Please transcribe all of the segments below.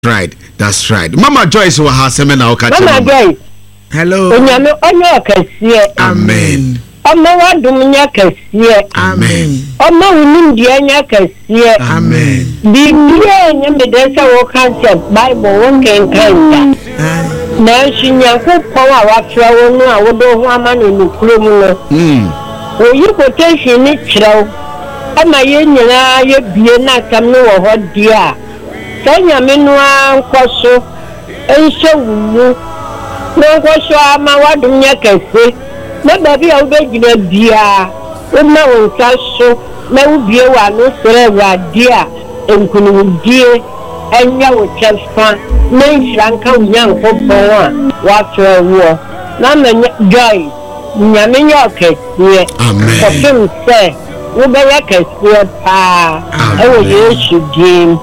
That's right. Mama Joyce wa ha semena o ka che. Mama Joyce. Hello. Onyame onye okasiye. Amen. Ọmọ wa dum nya kasiye. Amen. Ọmọ unim die nya kasiye. Amen. Biblia nya medesa wo concept Bible won kan kan. Na shinyanko power wa fra wo no a wo do ho ama no nukuro mu no. Oyi quotation ni kyerɛw. Ama ye nyina ye bie na kam no wo ho dia. Sanyame no ankoso enhye wumu. No nkoso ama wadum nya kase. Na baby a wobegina bia. Wona wonsa so na wobie wa no sere wade a enkunudie enya wo kyerfa. Na nhranka unyanko pon a watro wo. Na manya joy. Nyame nya okasiye. Amen. Kofim se wo be ya kasiye pa. Ewo Yesu dim.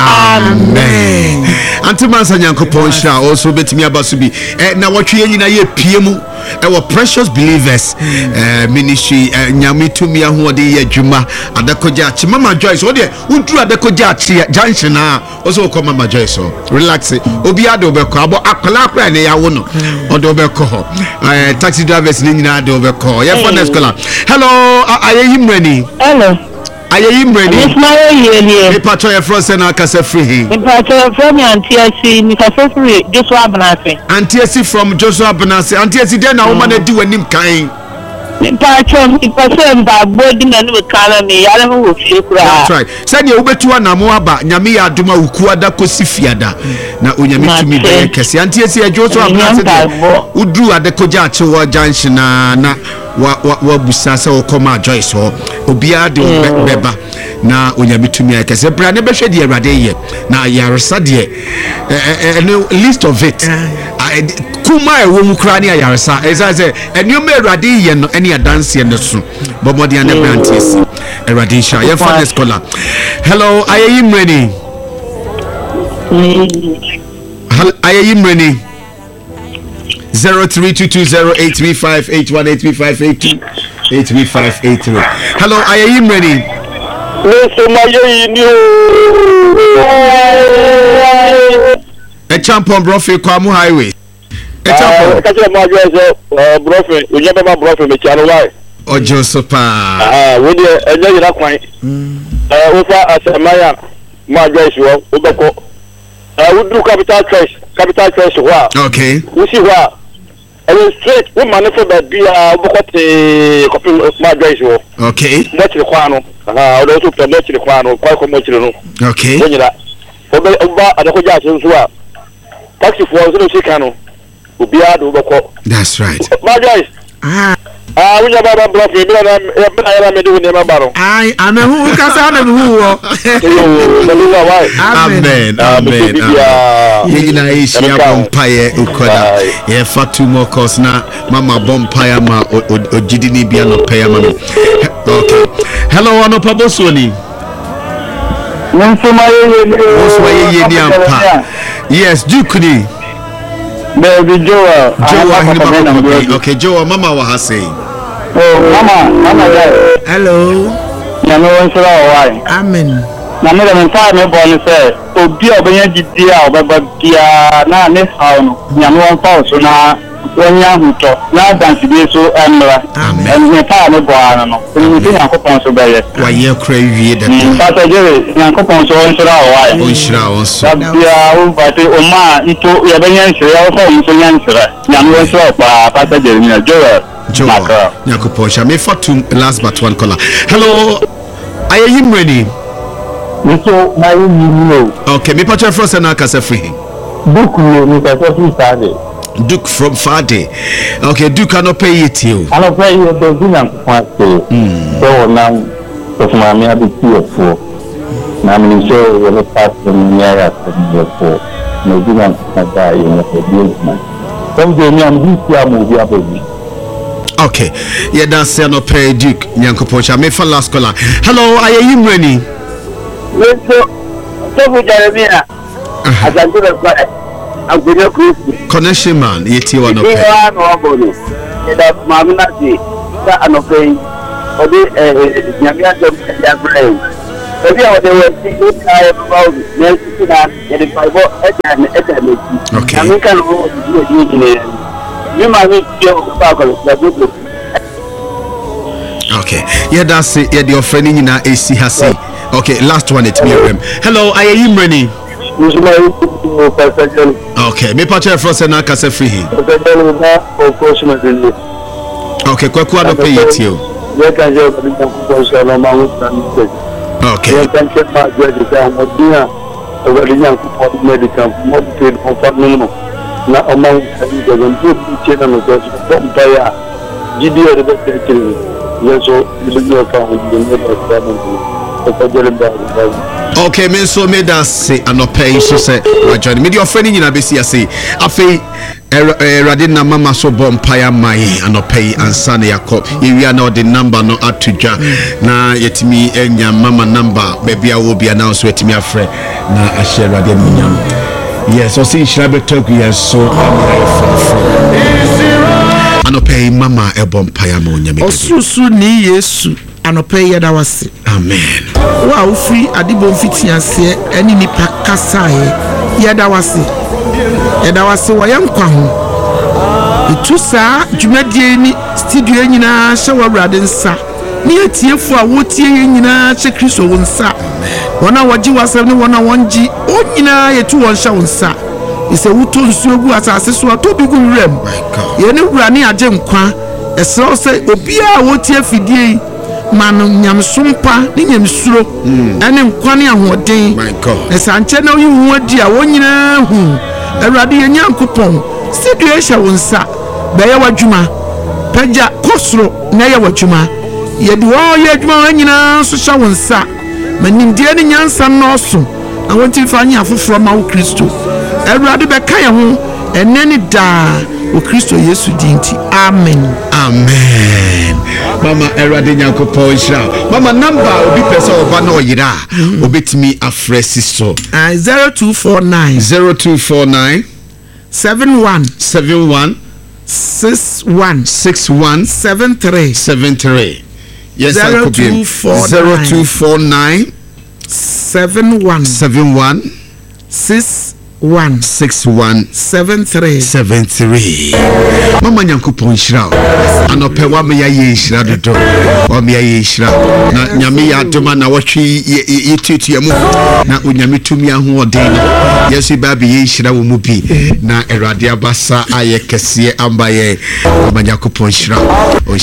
Amen. Antimansa nyankopon sha also betimi abaso bi na wotwe nyina ye pie mu e precious believers ministry nyame tumi ahode ye adwuma adekoja achi Mama Joyce ode udru adekoja achi junction na also ko Mama Joyce relax obi ade obekọ abo akola akwa ne yawo no ode obekọ taxi drivers ni nyina ade obekọ ye for next caller. Hello ayeyimrani. Hello. Ayeyimrani. Ismail Pato ye fro se na kasa free. Pato from Antiasi ni kasa free Joshua Benase. Antiasi from Joshua Benase. Antiasi dey na woman dey wanim kan. Pato ipase mba bodi na no kala me yare mo fie kura. That's right. Send you obetu anamo aba nyame ya adoma wuku ada kosi fiada na onyame tumi be kese. Antiasi e Joshua Benase udru adekoja ache wo junction na wa busa se wo koma Joyce ho obia de beba na onyame tumi akese bra ne behwe de awrade ye na yaresa de list of it kuma e wo mu kra ne yaresa say enioma awrade ye no ene dance ye no so bomodi ane branches awrade sha ye for the scholar. Hello ayeyimreni. Ayeyimreni 03220835818358283583. Hello, ayeyimreni. A champion brofe kwamu highway. A champion. Brofe, we never brofe me channel why. Ojo sopa. We dey enjoy that kwai. Ofa asamaya ma Joyce wo obeko. We do capital choice wa. Okay. We see wa. And straight we manage that be obokote copy ma Joyce wo. Okay. Much the kwano. O do to much the kwano, kwa ko much no. Okay. Wonyira. Oba adakoja asenso a. Taxi for so shikano. Obia do obeko. That's right. Ma Joyce. We never brofe me na me do ne ma baro. I'm who kasa na who. Amen. Yina Asia Bompire Ukoda. Ye fatu mo cause na Mama Bompire ma ojidi ni bia no pay ma. Okay. Hello Anopa Bosoni. Yes, Duke ni. Baby Joa. Okay, Joa Mama wa ha say. Mama hello. Na no one sura why. Amen. Na me dem fa me born say obi obenya gidi a obeba bia na ne hawo no. Na no one fa so na wonya huto. Na dance bi so emra. Amen. En me fa me born no. Ni bi Yankopon so beye. Wa ye kra wie da. Pastor Jerry Yankopon so on sura why. On shira on so. Bia o ba te o ma nto ye benya nsire o fa nso nya nsire. Na no one sura pa Pastor Jerry ni Joel. Yankopon sha me fatum last but one caller. Hello. Ayeyimreni. So my you okay, me patch from na kasa free. Duke me kasa free Saturday. Duke from Friday. Okay, Duke cannot pay it you. I don't pay you the dinner for so now so my me abi for. Na me show you the past near for. No dinner for that you know business. Some day me am this year movie abi. Okay, yeah, that's no pay Duke Nyankopocha. Me for last caller. Hello, ayeyimreni. So we Jeremiah. As I do the I'm going to connection man, yeti wa no pay. That mamina di that no pay. Odi nyamia dem ya brain. Okay. Yeah, that's it. Yeah, the offering in AC has say. Okay, last one it me. Hello, I am Rennie. Okay, me patch for send kase free. Okay, kwa no pay it you. Okay. Okay, me so me that say anope so say wa join me the offering nyina be see say afei erade na mama so bompaya mai anope ansa na yakop ewia na the number no atudwa na yetimi enya mama number baby a wo bia na so yetimi afre na ahye erade munyam. Yes, so see shall be talk yes so anope mama e bompaya mo nyame osusu ni Yesu anope yeda wase. Amen. Wa ofri adibom fitiase eni nipa kasae yeda wase. Yeda wase wayankwa ho. Itusa dwumadie ni studio nyina hye wawrade nsa. Ni atiefo a wotie nyina hye Kristo wonsa. Wona waji wasem ni wona wonji onyina yetu won hye wonsa. Ise wuto nsuo gu asase so atobi gu wrem. Ye ni wura ni age nkwa. Esro se obi a wotie fidie manu nyamsumpa ni nyamsuro ene nkwane ahoden esanche na oyi hu adi a wonyina hu Awurade ye nyankopon studio ehya wonsa be ye wadwuma pagya kosro na ye wadwuma ye de wo ye adwuma nyina so hya wonsa manimdie ni nyansa noso na wonti fa nya afoforo ma wo Kristo Awurade be ka ye ho ene ni da o Kristo Yesu dinti. Amen. Amen. Mama Erade Nyankopo Ishra. Mama number obi pesa oba na oyira. Obetimi afresi so. 0249 0249 71 61 73. Yes, 0249 71 6173. Mama Nyankopo Ishra. Anope wa me ya ye Ishra dodo. Wa me ya ye Ishra. Na nyame ya adoma na watwi yetutu mu. Na onyame tumi ahoden no. Yesu ba bi ye Ishra wo mu bi. Na Erade abasa aye kese ambaye. Mama Nyankopo Ishra.